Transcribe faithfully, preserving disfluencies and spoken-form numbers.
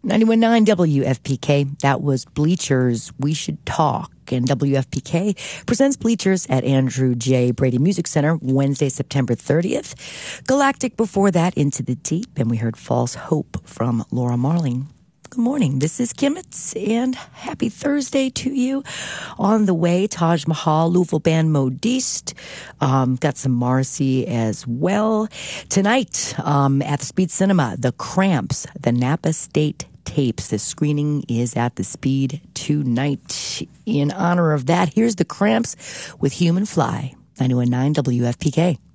ninety-one point nine W F P K. That was Bleachers, We Should Talk. And W F P K presents Bleachers at Andrew J. Brady Music Center Wednesday, September thirtieth. Galactic before that, Into the Deep. And we heard False Hope from Laura Marling. Good morning. This is Kimmets, and happy Thursday to you. On the way, Taj Mahal, Louisville band Modiste. Um, got some Marcy as well. Tonight, um, at the Speed Cinema, The Cramps, the Napa State Tapes. The screening is at the Speed tonight. In honor of that, here's The Cramps with Human Fly. ninety-one point nine W F P K.